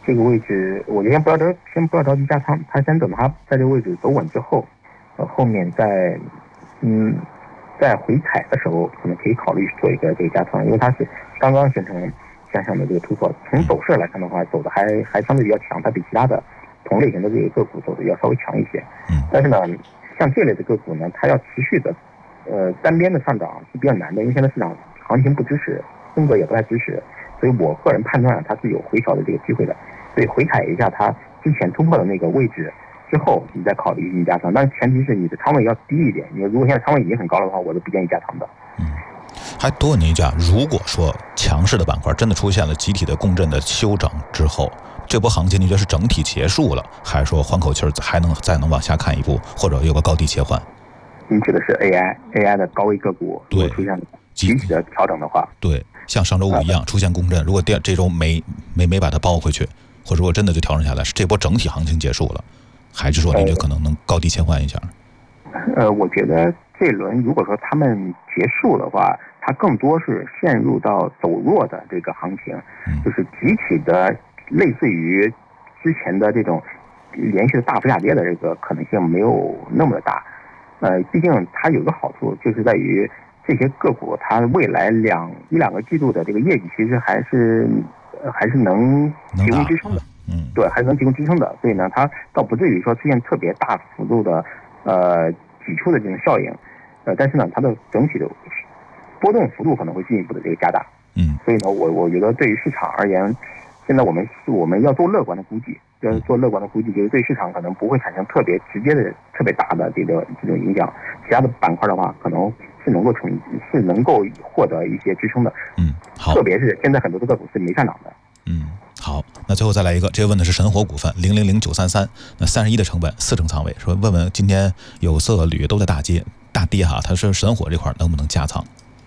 这个位置，我就先不要着急加仓，它先等它在这个位置走稳之后，后面在回踩的时候，可能可以考虑做一个这个加仓，因为它是刚刚形成向上的这个突破。从走势来看的话，走的还相对比较强，它比其他的同类型的这个个股走的要稍微强一些。但是呢，像这类的个股呢，它要持续的单边的上涨是比较难的，因为现在市场行情不支持，风格也不太支持，所以我个人判断它是有回调的这个机会的。所以回踩一下它之前突破的那个位置之后，你再考虑进行加仓，但是前提是你的仓位要低一点。你如果现在仓位已经很高的话，我是不建议加仓的。 还多问您一下，如果说强势的板块真的出现了集体的共振的休整之后，这波行情你觉得是整体结束了，还是说换口气还再能往下看一步，或者有个高低切换？ 您指的是 AI 的高位个股如果出现集体的调整的话， 对，像上周五一样出现共振，如果这周没把它包回去，或者说真的就调整下来，是这波整体行情结束了，还是说您就可能高低切换一下？ 我觉得这轮如果说他们结束的话，它更多是陷入到走弱的这个行情，就是集体的类似于之前的这种连续的大幅下跌的这个可能性没有那么大。毕竟它有个好处，就是在于这些个股它未来一两个季度的这个业绩其实还是能提供支撑的。对，还是能提供支撑的。所以呢，它倒不至于说出现特别大幅度的挤出的这种效应。但是呢，它的整体的波动幅度可能会进一步的这个加大。所以呢，我觉得对于市场而言，现在我们要做乐观的估计，就是对市场可能不会产生特别直接的、特别大的这种影响。其他的板块的话，可能是能够获得一些支撑的。 好， 特别是现在很多的个股是没上涨的。 好，那最后再来一个，这个问的是神火股份000933，那31的成本，4成仓位，说问问今天有色铝都在大跌哈，他说神火这块能不能加仓？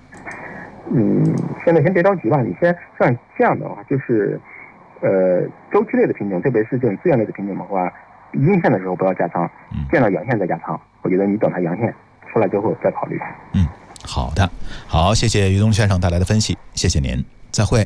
现在先别着急吧，你先像这样的话，就是周期类的品种，特别是这种资源类的品种的话，阴线的时候不要加仓，见到阳线再加仓。我觉得你等它阳线出来之后再考虑。 好的，好，谢谢于东先生带来的分析，谢谢您，再会。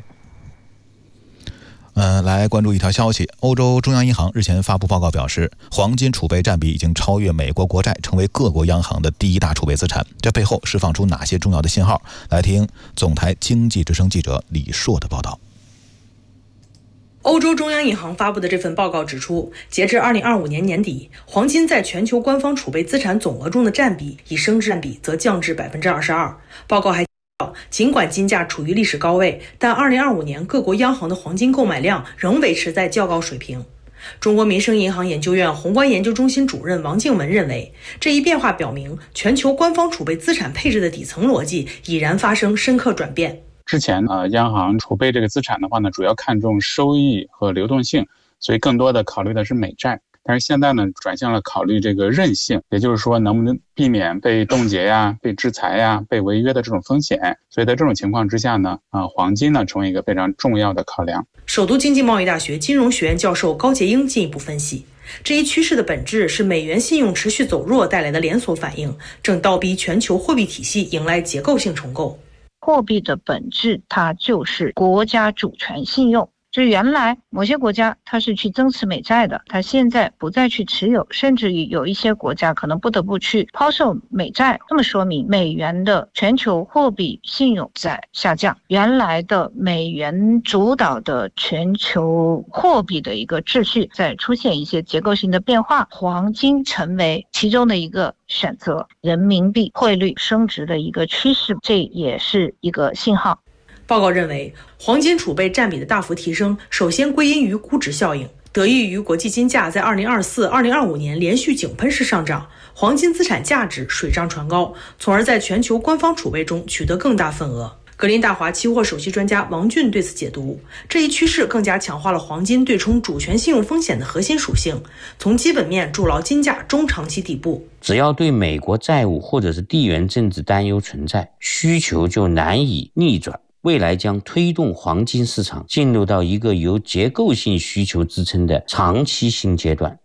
来关注一条消息，欧洲中央银行日前发布报告表示，黄金储备占比已经超越美国国债，成为各国央行的第一大储备资产。这背后释放出哪些重要的信号？来听总台经济之声记者李硕的报道。 欧洲中央银行发布的这份报告指出，截至2025年年底，黄金在全球官方储备资产总额中的占比已升至则降至 22%。 报告还尽管金价处于历史高位，但2025年各国央行的黄金购买量仍维持在较高水平。中国民生银行研究院宏观研究中心主任王静文认为，这一变化表明全球官方储备资产配置的底层逻辑已然发生深刻转变。 之前央行储备这个资产的话呢，主要看重收益和流动性，所以更多的考虑的是美债。但是现在呢，转向了考虑这个韧性，也就是说能不能避免被冻结呀、被制裁呀、被违约的这种风险。所以在这种情况之下呢，黄金呢成为一个非常重要的考量。 首都经济贸易大学金融学院教授高杰英进一步分析，这一趋势的本质是美元信用持续走弱带来的连锁反应，正倒逼全球货币体系迎来结构性重构。 货币的本质它就是国家主权信用，就是原来某些国家它是去增持美债的，它现在不再去持有，甚至于有一些国家可能不得不去抛售美债。那么说明美元的全球货币信用在下降，原来的美元主导的全球货币的一个秩序在出现一些结构性的变化，黄金成为其中的一个选择，人民币汇率升值的一个趋势，这也是一个信号。 报告认为，黄金储备占比的大幅提升，首先归因于估值效应，得益于国际金价在2024、2025年连续井喷式上涨，黄金资产价值水涨船高，从而在全球官方储备中取得更大份额。格林大华期货首席专家王俊对此解读，这一趋势更加强化了黄金对冲主权信用风险的核心属性，从基本面筑牢金价中长期底部。 只要对美国债务或者是地缘政治担忧存在，需求就难以逆转。未来将推动黄金市场进入到一个由结构性需求支撑的长期新阶段。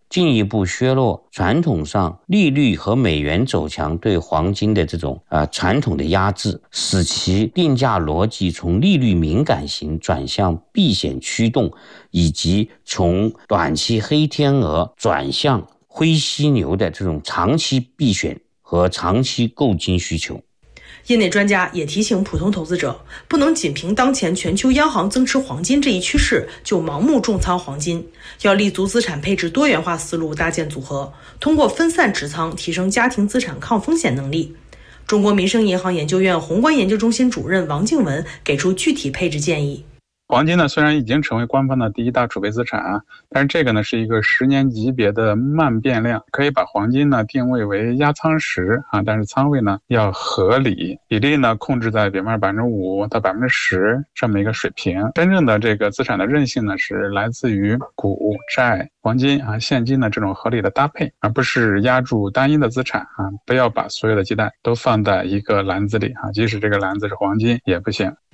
进一步削弱传统上利率和美元走强对黄金的这种传统的压制，使其定价逻辑从利率敏感型转向避险驱动，以及从短期黑天鹅转向灰犀牛的这种长期避险和长期购金需求。 业内专家也提醒普通投资者，不能仅凭当前全球央行增持黄金这一趋势就盲目重仓黄金，要立足资产配置多元化思路，搭建组合，通过分散持仓提升家庭资产抗风险能力。中国民生银行研究院宏观研究中心主任王静文给出具体配置建议。 黄金呢，虽然已经成为官方的第一大储备资产，但是这个呢是一个10年级别的慢变量，可以把黄金呢定位为压舱石但是仓位呢要合理，比例呢控制在比方5%到10%这么一个水平。真正的这个资产的韧性呢是来自于股债黄金现金的这种合理的搭配，而不是压住单一的资产不要把所有的鸡蛋都放在一个篮子里即使这个篮子是黄金也不行。